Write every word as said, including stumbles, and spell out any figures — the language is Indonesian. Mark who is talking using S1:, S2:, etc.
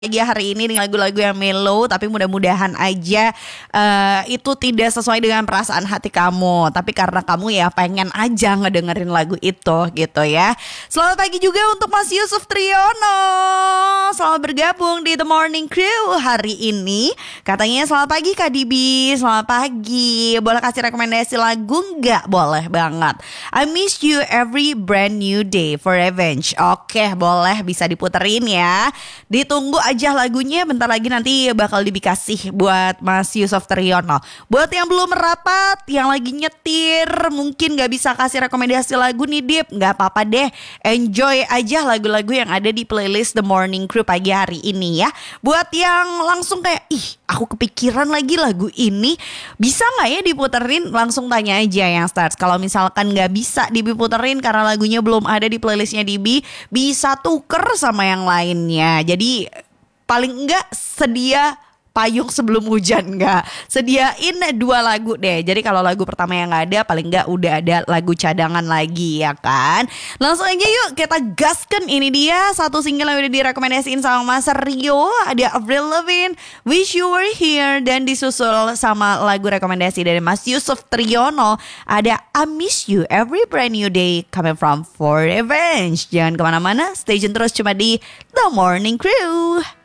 S1: Pagi hari ini dengan lagu-lagu yang mellow, tapi mudah-mudahan aja uh, itu tidak sesuai dengan perasaan hati kamu. Tapi karena kamu ya pengen aja ngedengerin lagu itu gitu ya. Selamat pagi juga untuk Mas Yusuf Triono. Selamat bergabung di The Morning Crew hari ini. Katanya selamat pagi Kak Dibi, selamat pagi. Boleh kasih rekomendasi lagu nggak? Boleh banget. I miss you every brand new day for revenge. Oke, boleh, bisa diputerin ya. Ditunggu aja lagunya, bentar lagi nanti bakal dikasih buat Mas Yusuf Triono. Buat yang belum merapat, yang lagi nyetir, mungkin gak bisa kasih rekomendasi lagu nih Dip, gak apa-apa deh. Enjoy aja lagu-lagu yang ada di playlist The Morning Crew pagi hari ini ya. Buat yang langsung kayak, ih aku kepikiran lagi lagu ini, bisa gak ya diputerin? Langsung tanya aja yang start. Kalau misalkan gak bisa diputerin karena lagunya belum ada di playlistnya Dibi, bisa tuker sama yang lainnya. Jadi paling enggak sedia payung sebelum hujan, enggak. Sediain dua lagu deh. Jadi kalau lagu pertama yang enggak ada, paling enggak udah ada lagu cadangan lagi ya kan. Langsung aja yuk kita gaskan. Ini dia satu single yang udah direkomendasiin sama Mas Rio. Ada Avril Lavigne, Wish You Were Here. Dan disusul sama lagu rekomendasi dari Mas Yusuf Triono, ada I Miss You Every Brand New Day coming from For Revenge. Jangan kemana-mana, stay tune terus cuma di The Morning Crew.